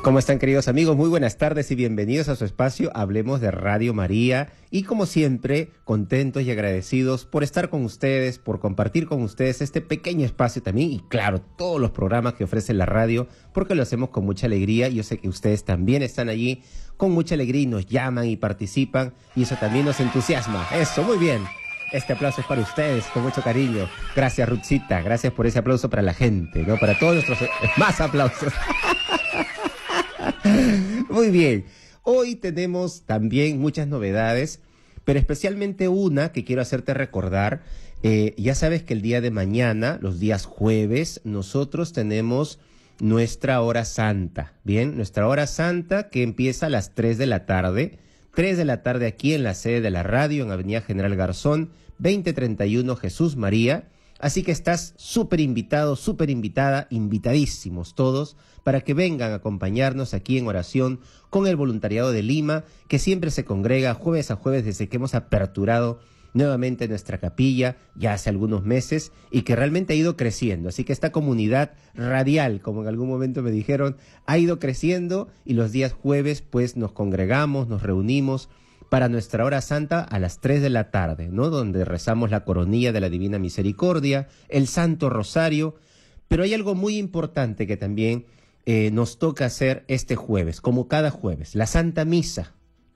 ¿Cómo están, queridos amigos? Muy buenas tardes y bienvenidos a su espacio Hablemos de Radio María. Y como siempre, contentos y agradecidos por estar con ustedes, por compartir con ustedes este pequeño espacio también. Y claro, todos los programas que ofrece la radio, porque lo hacemos con mucha alegría. Yo sé que ustedes también están allí con mucha alegría y nos llaman y participan. Y eso también nos entusiasma. Eso, muy bien. Este aplauso es para ustedes, con mucho cariño. Gracias, Ruthcita. Gracias por ese aplauso para la gente, ¿no? Para todos nuestros... Más aplausos. Muy bien. Hoy tenemos también muchas novedades, pero especialmente una que quiero hacerte recordar. Ya sabes que el día de mañana, los días jueves, nosotros tenemos nuestra hora santa. Bien, nuestra hora santa que empieza a las 3 de la tarde. 3 de la tarde aquí en la sede de la radio, en Avenida General Garzón, 2031 Jesús María. Así que estás súper invitado, súper invitada, invitadísimos todos, para que vengan a acompañarnos aquí en oración con el voluntariado de Lima, que siempre se congrega jueves a jueves desde que hemos aperturado nuevamente nuestra capilla, ya hace algunos meses, y que realmente ha ido creciendo. Así que esta comunidad radial, como en algún momento me dijeron, ha ido creciendo, y los días jueves pues nos congregamos, nos reunimos para nuestra hora santa a las 3 de la tarde, ¿no? Donde rezamos la coronilla de la Divina Misericordia, el Santo Rosario. Pero hay algo muy importante que también nos toca hacer este jueves, como cada jueves, la Santa Misa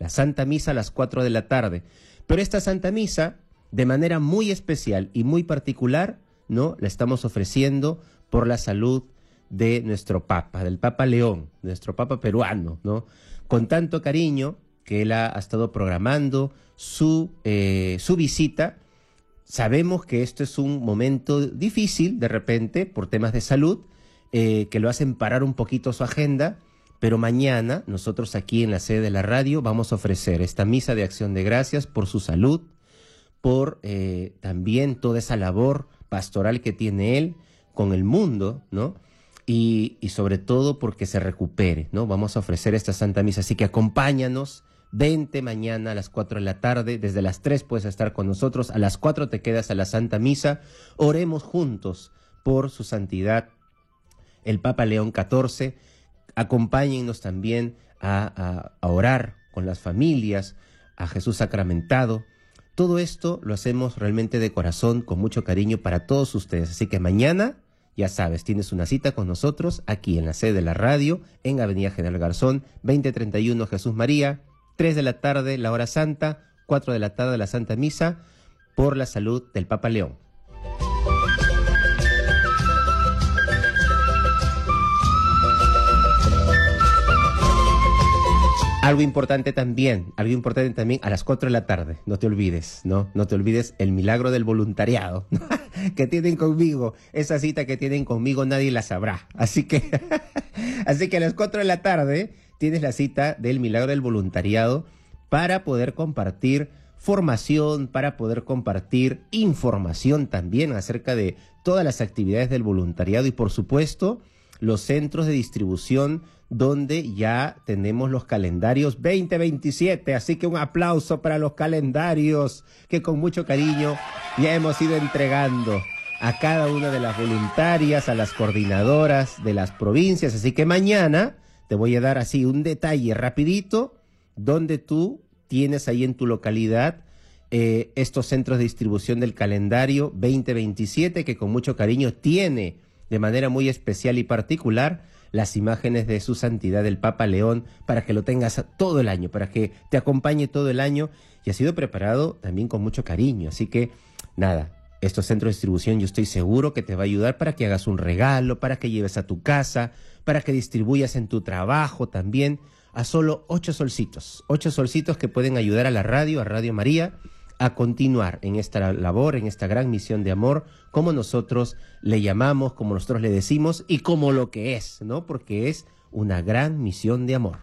a las 4 de la tarde. Pero esta Santa Misa, de manera muy especial y muy particular, ¿no? La estamos ofreciendo por la salud de nuestro Papa, del Papa León, nuestro Papa peruano, ¿no? Con tanto cariño que él ha estado programando su visita. Sabemos que esto es un momento difícil, de repente, por temas de salud, que lo hacen parar un poquito su agenda, pero mañana nosotros aquí en la sede de la radio vamos a ofrecer esta misa de acción de gracias por su salud, por también toda esa labor pastoral que tiene él con el mundo, ¿no? Y sobre todo porque se recupere, ¿no? Vamos a ofrecer esta Santa Misa, así que acompáñanos. Vente mañana a las 4 de la tarde, desde las 3 puedes estar con nosotros, a las 4 te quedas a la Santa Misa, oremos juntos por su santidad, el Papa León XIV, acompáñennos también a orar con las familias, a Jesús sacramentado. Todo esto lo hacemos realmente de corazón, con mucho cariño para todos ustedes, así que mañana, ya sabes, tienes una cita con nosotros aquí en la sede de la radio, en Avenida General Garzón, 2031 Jesús María, 3 de la tarde, la hora santa, 4 de la tarde, la Santa Misa, por la salud del Papa León. Algo importante también, a las 4 de la tarde, no te olvides, ¿no? No te olvides el milagro del voluntariado que tienen conmigo. Esa cita que tienen conmigo nadie la sabrá. Así que a las 4 de la tarde tienes la cita del milagro del voluntariado para poder compartir formación, para poder compartir información también acerca de todas las actividades del voluntariado y, por supuesto, los centros de distribución donde ya tenemos los calendarios 2027. Así que un aplauso para los calendarios que con mucho cariño ya hemos ido entregando a cada una de las voluntarias, a las coordinadoras de las provincias. Así que mañana te voy a dar así un detalle rapidito donde tú tienes ahí en tu localidad estos centros de distribución del calendario 2027 que con mucho cariño tiene de manera muy especial y particular las imágenes de su santidad el Papa León, para que lo tengas todo el año, para que te acompañe todo el año, y ha sido preparado también con mucho cariño. Así que nada, estos centros de distribución yo estoy seguro que te va a ayudar para que hagas un regalo, para que lleves a tu casa, para que distribuyas en tu trabajo también, a solo 8 solcitos que pueden ayudar a la radio, a Radio María, a continuar en esta labor, en esta gran misión de amor, como nosotros le llamamos, como nosotros le decimos, y como lo que es, ¿no? Porque es una gran misión de amor.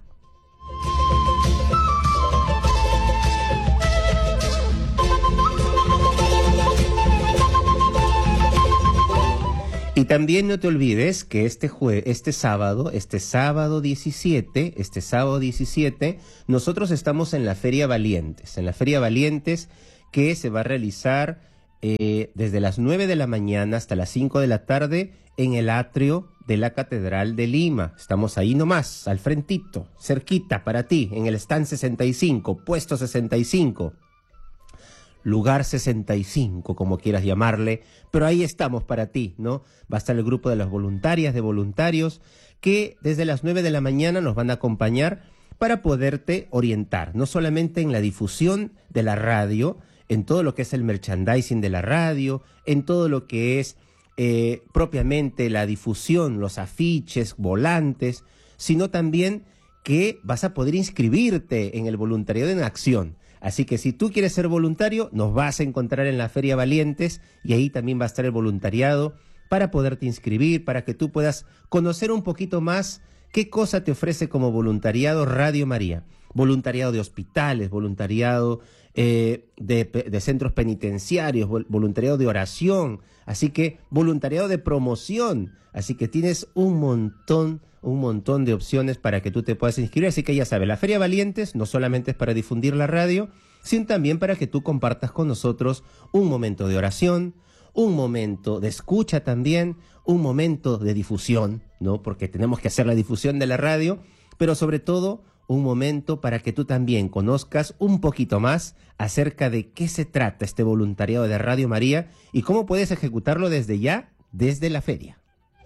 Y también no te olvides que este sábado 17, nosotros estamos en la Feria Valientes, que se va a realizar desde las 9 de la mañana hasta las 5 de la tarde en el atrio de la Catedral de Lima. Estamos ahí nomás, al frentito, cerquita para ti, en el stand 65, puesto 65. Lugar 65, como quieras llamarle, pero ahí estamos para ti, ¿no? Va a estar el grupo de las voluntarias, de voluntarios, que desde las 9 de la mañana nos van a acompañar para poderte orientar, no solamente en la difusión de la radio, en todo lo que es el merchandising de la radio, en todo lo que es propiamente la difusión, los afiches, volantes, sino también que vas a poder inscribirte en el voluntariado en acción. Así que si tú quieres ser voluntario, nos vas a encontrar en la Feria Valientes y ahí también va a estar el voluntariado para poderte inscribir, para que tú puedas conocer un poquito más qué cosa te ofrece como Radio María. Voluntariado de hospitales, voluntariado de centros penitenciarios, voluntariado de oración, así que voluntariado de promoción. Así que tienes un montón de opciones para que tú te puedas inscribir. Así que ya sabes, la Feria Valientes no solamente es para difundir la radio, sino también para que tú compartas con nosotros un momento de oración, un momento de escucha también, un momento de difusión, ¿no? Porque tenemos que hacer la difusión de la radio, pero sobre todo un momento para que tú también conozcas un poquito más acerca de qué se trata este voluntariado de Radio María y cómo puedes ejecutarlo desde ya, desde la feria.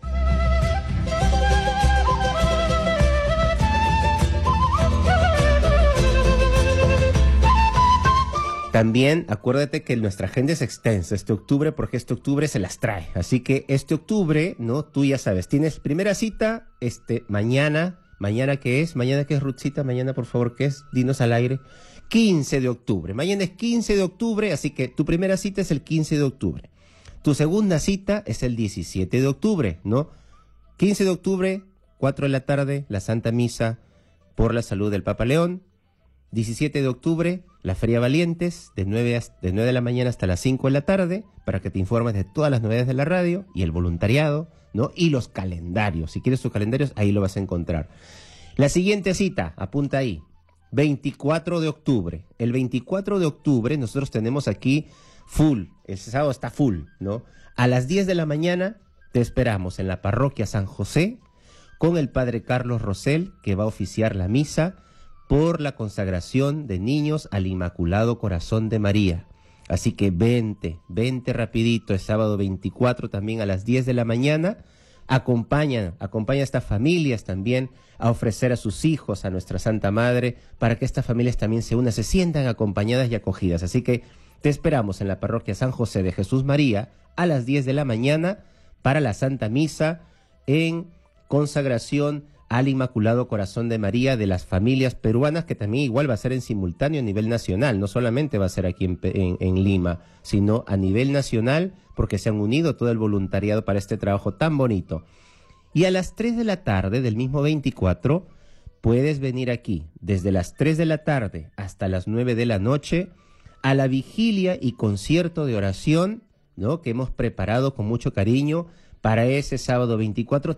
También acuérdate que nuestra agenda es extensa este octubre porque este octubre se las trae. Así que este octubre, ¿no? Tú ya sabes, tienes primera cita mañana. ¿Mañana qué es? ¿Mañana qué es, Ruthcita? Mañana, por favor, ¿qué es? Dinos al aire. 15 de octubre. Mañana es 15 de octubre, así que tu primera cita es el 15 de octubre. Tu segunda cita es el 17 de octubre, ¿no? 15 de octubre, 4 de la tarde, la Santa Misa por la salud del Papa León. 17 de octubre, la Feria Valientes, de 9 de la mañana hasta las 5 de la tarde, para que te informes de todas las novedades de la radio y el voluntariado, ¿no? Y los calendarios. Si quieres tus calendarios, ahí lo vas a encontrar. La siguiente cita, apunta ahí, 24 de octubre. El 24 de octubre nosotros tenemos aquí full, el sábado está full, ¿no? A las 10 de la mañana te esperamos en la parroquia San José con el padre Carlos Rosell, que va a oficiar la misa por la consagración de niños al Inmaculado Corazón de María. Así que vente rapidito, el sábado 24 también a las 10 de la mañana. Acompaña a estas familias también a ofrecer a sus hijos, a nuestra Santa Madre, para que estas familias también se unan, se sientan acompañadas y acogidas. Así que te esperamos en la parroquia San José de Jesús María a las 10 de la mañana para la Santa Misa en consagración al Inmaculado Corazón de María de las familias peruanas, que también igual va a ser en simultáneo a nivel nacional, no solamente va a ser aquí en Lima, sino a nivel nacional, porque se han unido todo el voluntariado para este trabajo tan bonito. Y a las 3 de la tarde del mismo 24, puedes venir aquí, desde las 3 de la tarde hasta las 9 de la noche, a la vigilia y concierto de oración, ¿no? Que hemos preparado con mucho cariño para ese sábado 24,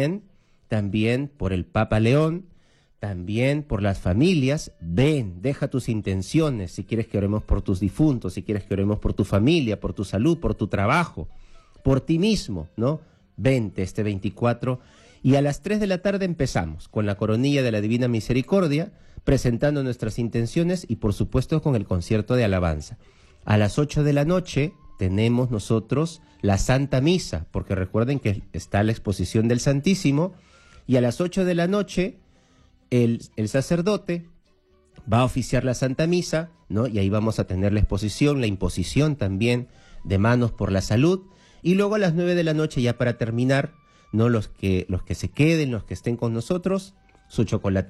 también por el Papa León, también por las familias. Ven, deja tus intenciones, si quieres que oremos por tus difuntos, si quieres que oremos por tu familia, por tu salud, por tu trabajo, por ti mismo, ¿no? Vente este 24 y a las 3 de la tarde empezamos con la coronilla de la Divina Misericordia, presentando nuestras intenciones y por supuesto con el concierto de alabanza. A las 8 de la noche tenemos nosotros la Santa Misa, porque recuerden que está la exposición del Santísimo. Y a las 8 de la noche, el sacerdote va a oficiar la Santa Misa, ¿no? Y ahí vamos a tener la exposición, la imposición también de manos por la salud. Y luego a las 9 de la noche, ya para terminar, ¿no? Los que se queden, los que estén con nosotros, su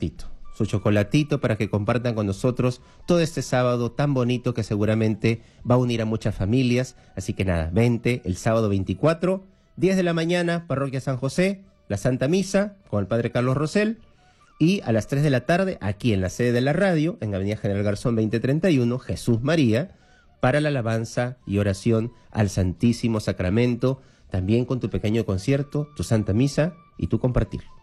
chocolatito para que compartan con nosotros todo este sábado tan bonito que seguramente va a unir a muchas familias. Así que nada, vente el sábado 24, 10 de la mañana, Parroquia San José, la Santa Misa con el Padre Carlos Rosell, y a las 3 de la tarde, aquí en la sede de la radio, en Avenida General Garzón 2031, Jesús María, para la alabanza y oración al Santísimo Sacramento, también con tu pequeño concierto, tu Santa Misa y tu compartir.